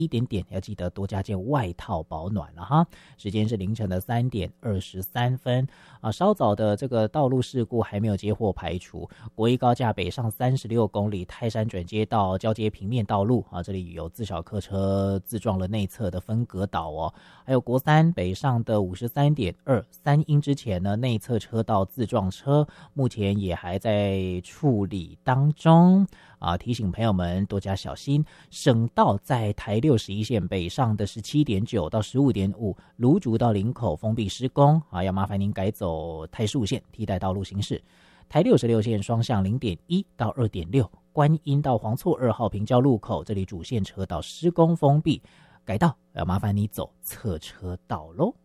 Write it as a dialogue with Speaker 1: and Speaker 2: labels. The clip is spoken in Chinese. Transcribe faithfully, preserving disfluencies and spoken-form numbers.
Speaker 1: 一点点，要记得多加件外套保暖了哈。时间是凌晨的三点二十三分啊，稍早的这个道路事故还没有接获排除。国一高架北上三十六公里泰山转接道交接平面道路啊，这里有自小客车自撞了内侧的分隔岛哦。还有国三北上的五十三点二三英之前呢，内侧车道自撞车目前也还在处理当中啊，提醒朋友们多加小心。省道在台六十一线北上的十七点九到十五点五，芦竹到林口封闭施工啊，要麻烦您改走台十五线替代道路行驶。台六十六线双向零点一到二点六，观音到黄厝二号平交路口，这里主线车道施工封闭，改道要麻烦你走侧车道喽。